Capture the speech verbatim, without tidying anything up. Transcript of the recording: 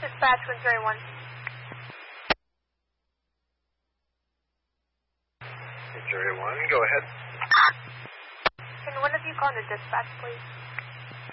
dispatch one zero one. zero one, go ahead. Can one of you call the dispatch, please?